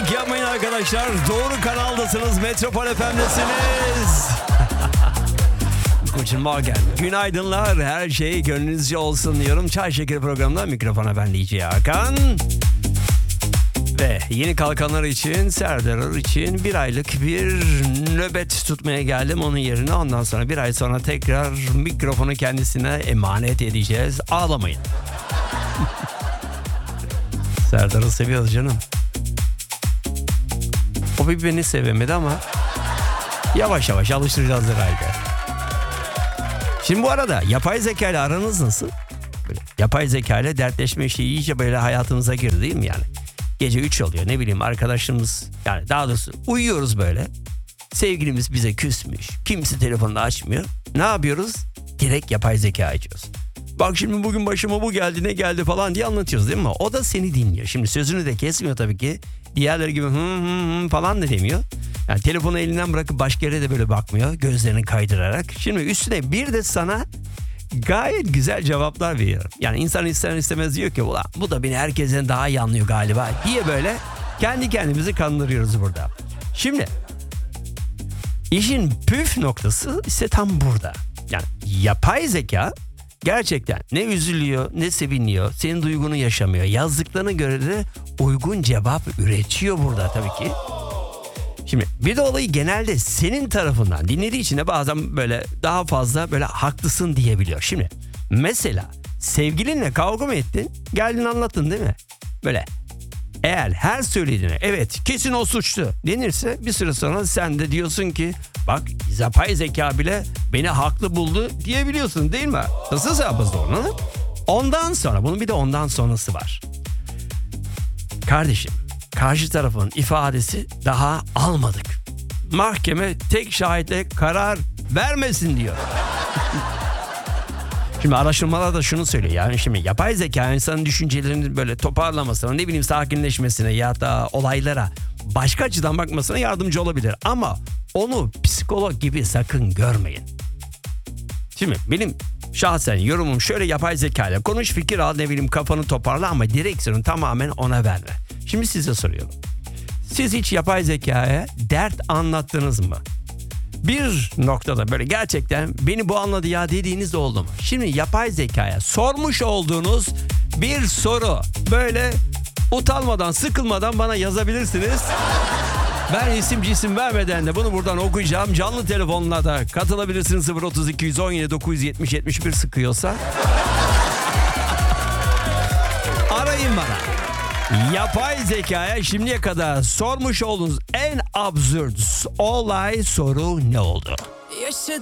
Panik yapmayın arkadaşlar. Doğru kanaldasınız. Metropol FM'desiniz. Guten Morgen. Günaydınlar. Her şey gönlünüzce olsun diyorum. Çay Şekeri programında mikrofona ben DJ Hakan. Ve yeni kalkanlar için, Serdar için bir aylık bir nöbet tutmaya geldim onun yerine. Ondan sonra bir ay sonra tekrar mikrofonu kendisine emanet edeceğiz. Ağlamayın. Serdar'ı seviyoruz canım. O bir beni sevemedi ama yavaş yavaş alıştıracağız herhalde. Şimdi bu arada yapay zeka ile aranız nasıl? Böyle yapay zeka ile dertleşme işi iyice böyle hayatımıza girdi değil mi yani? Gece 3 oluyor, ne bileyim, arkadaşımız, yani daha doğrusu uyuyoruz böyle. Sevgilimiz bize küsmüş. Kimse telefonunu açmıyor. Ne yapıyoruz? Direkt yapay zeka açıyoruz. Bak şimdi bugün başıma bu geldi, ne geldi falan diye anlatıyoruz değil mi? O da seni dinliyor. Şimdi sözünü de kesmiyor tabii ki. Diğerleri gibi falan da demiyor. Yani telefonu elinden bırakıp başka yere de böyle bakmıyor. Gözlerini kaydırarak. Şimdi üstüne bir de sana gayet güzel cevaplar veriyor. Yani insan ister istemez diyor ki ulan bu da beni herkesten daha iyi anlıyor galiba diye böyle kendi kendimizi kandırıyoruz burada. Şimdi işin püf noktası ise tam burada. Yani yapay zeka gerçekten ne üzülüyor ne seviniyor, senin duygunu yaşamıyor. Yazdıklarına göre de uygun cevap üretiyor burada tabii ki. Şimdi bir de olayı genelde senin tarafından dinlediği için de bazen böyle daha fazla böyle haklısın diyebiliyor. Şimdi mesela sevgilinle kavga mı ettin? Geldin anlattın değil mi? Böyle eğer her söylediğine evet kesin o suçlu denirse bir süre sonra sen de diyorsun ki bak yapay zeka bile beni haklı buldu diyebiliyorsun değil mi? Nasıl yapıldı onu? Ondan sonra bunun bir de ondan sonrası var. Kardeşim, karşı tarafın ifadesi daha almadık. Mahkeme tek şahitle karar vermesin diyor. Şimdi araştırmalar da şunu söylüyor. Yani şimdi yapay zeka insanın düşüncelerini böyle toparlamasına, ne bileyim sakinleşmesine ya da olaylara başka açıdan bakmasına yardımcı olabilir. Ama onu psikolog gibi sakın görmeyin. Şimdi benim şahsen yorumum şöyle: yapay zeka ile konuş, fikir al, ne bileyim kafanı toparla ama direksiyonu tamamen ona verme. Şimdi size soruyorum. Siz hiç yapay zekaya dert anlattınız mı? Bir noktada böyle gerçekten beni bu anladı ya dediğiniz oldu mu? Şimdi yapay zekaya sormuş olduğunuz bir soru böyle utanmadan, sıkılmadan bana yazabilirsiniz. Ben isim cisim vermeden de bunu buradan okuyacağım. Canlı telefonla da katılabilirsiniz. 032 117 970 71 sıkıyorsa. Arayın bana. Yapay zekaya şimdiye kadar sormuş olduğunuz en absürt olay, soru ne oldu?